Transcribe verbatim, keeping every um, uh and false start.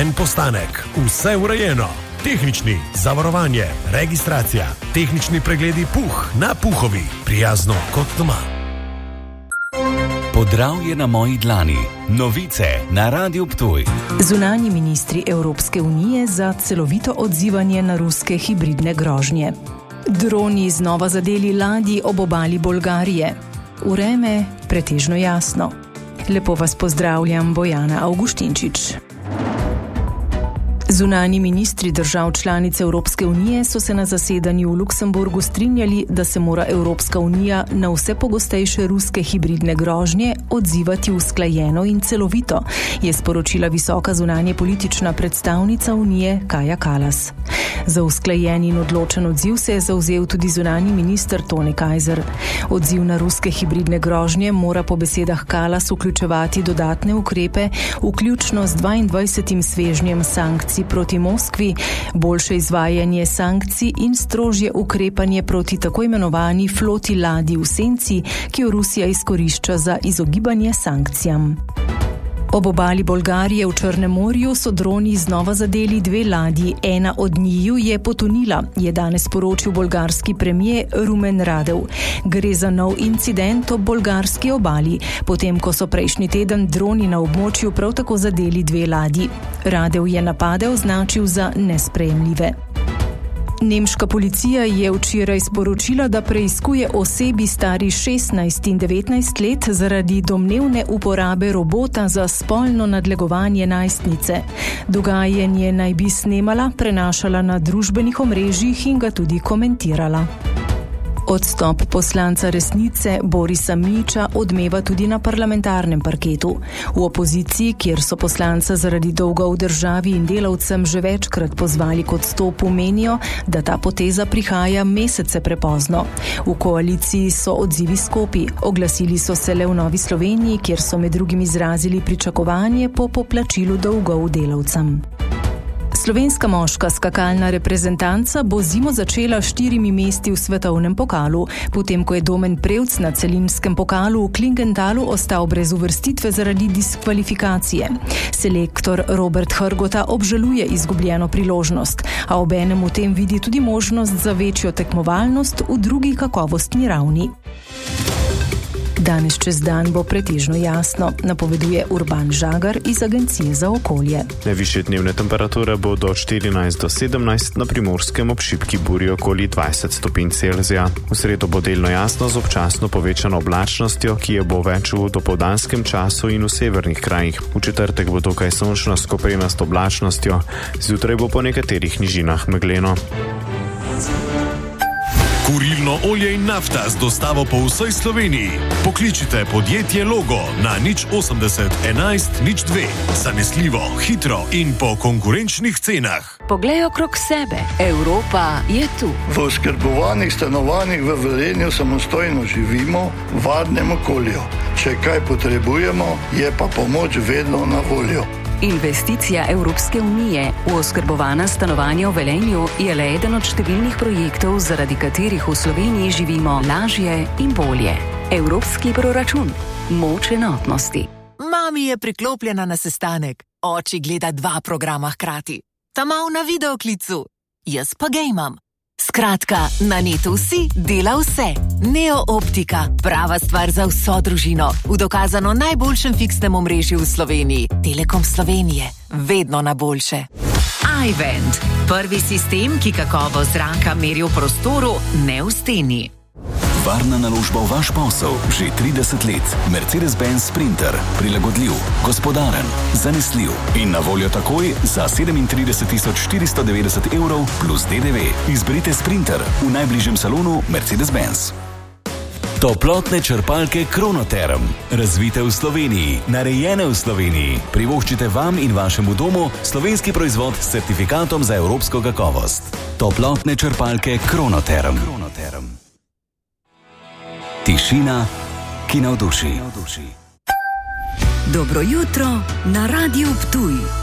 En postanek, vse urejeno. Tehnični, zavarovanje, registracija, tehnični pregledi puh na Puhovi, prijazno kot doma. Podravje na moji dlani. Novice na Radiu Ptuj. Zunanji ministri Evropske unije za celovito odzivanje na ruske hibridne grožnje. Droni znova zadeli ladji ob obali Bolgarije. Vreme pretežno jasno. Lepo vas pozdravljam, Bojana Avguštinčič. Zunanji ministri držav članic Evropske unije so se na zasedanju v Luksemburgu strinjali, da se mora Evropska unija na vse pogostejše ruske hibridne grožnje odzivati usklajeno in celovito, je sporočila visoka zunanje politična predstavnica Unije Kaja Kallas. Za usklajen in odločen odziv se je zavzel tudi zunanji minister Tone Kajzer. Odziv na ruske hibridne grožnje mora po besedah Kallas vključevati dodatne ukrepe, vključno z dvaindvajsetim svežnjem sankcij proti Moskvi, boljše izvajanje sankcij in strožje ukrepanje proti tako imenovani floti ladij v senci, ki jo Rusija izkorišča za izogibanje sankcijam. Ob obali Bolgarije v Črnem morju so droni znova zadeli dve ladji. Ena od njiju je potonila, je danes poročil bolgarski premijer Rumen Radev. Gre za nov incident ob bolgarski obali, potem ko so prejšnji teden droni na območju prav tako zadeli dve ladji. Radev je napade označil za nesprejemljive. Nemška policija je včeraj sporočila, da preiskuje osebi stari šestnajst in devetnajst let zaradi domnevne uporabe robota za spolno nadlegovanje najstnice. Dogajanje naj bi snemala, prenašala na družbenih omrežjih in ga tudi komentirala. Odstop poslanca Resnice Borisa Miča odmeva tudi na parlamentarnem parketu. V opoziciji, kjer so poslanca zaradi dolga v državi in delavcem že večkrat pozvali k odstopu, menijo, da ta poteza prihaja mesece prepozno. V koaliciji so odzivi skopi. Oglasili so se le v Novi Sloveniji, kjer so med drugim izrazili pričakovanje po poplačilu dolgov delavcem. Slovenska moška skakalna reprezentanca bo zimo začela štirimi mesti v svetovnem pokalu, potem ko je Domen Prevc na celinskem pokalu v Klingentalu ostal brez uvrstitve zaradi diskvalifikacije. Selektor Robert Hrgota obžaluje izgubljeno priložnost, a obenem v tem vidi tudi možnost za večjo tekmovalnost v drugi kakovostni ravni. Danes čez dan bo pretežno jasno, napoveduje Urban Žagar iz Agencije za okolje. Najvišje dnevne temperature bodo od štirinajst do sedemnajst, na Primorskem ob šibki burji okoli dvajset stopinj Celzija. V sredo bo delno jasno z občasno povečano oblačnostjo, ki je bo več v dopoldanskem času in v severnih krajih. V četrtek bo dokaj sončno s koprenasto oblačnostjo, zjutraj bo po nekaterih nižinah megleno. Kurilno olje in nafta z dostavo po vsej Sloveniji. Pokličite podjetje Logo na nič osemdeset enajst nič dve. Zanesljivo, hitro in po konkurenčnih cenah. Poglej okrog sebe. Evropa je tu. V oskrbovanih stanovanjih v Velenju samostojno živimo v varnem okolju. Če kaj potrebujemo, je pa pomoč vedno na voljo. Investicija Evropske unije v oskrbovana stanovanja v Velenju je le eden od številnih projektov, zaradi katerih v Sloveniji živimo lažje in bolje. Evropski proračun. Moč enotnosti. Mami je priklopljena na sestanek. Oči gleda dva programa hkrati. Ta mal na videoklicu. Jaz pa gejmam. Skratka, na netu vsi dela vse. Neo Optika, prava stvar za vso družino. V dokazano najboljšem fiksnem omrežju v Sloveniji. Telekom Slovenije, vedno na boljše. iVent, prvi sistem, ki kakovost zraka meri v prostoru, ne v steni. Varna naložba v vaš posel že trideset let. Mercedes-Benz Sprinter. Prilagodljiv, gospodaren, zanesljiv in na voljo takoj za sedemintrideset tisoč štiristo devetdeset evrov plus D D V. Izberite Sprinter v najbližjem salonu Mercedes-Benz. Toplotne črpalke Kronoterm. Razvite v Sloveniji, narejene v Sloveniji. Privoščite vam in vašemu domu slovenski proizvod s certifikatom za evropsko kakovost. Toplotne črpalke Kronoterm. Kronoterm. Tišina, ki navduši. Dobro jutro na Radiu Ptuj.